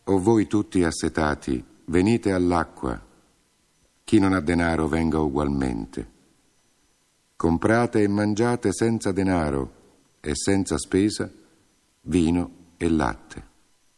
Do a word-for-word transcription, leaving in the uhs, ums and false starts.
O voi tutti assetati, venite all'acqua. Chi non ha denaro venga ugualmente. Comprate e mangiate senza denaro e senza spesa vino e latte.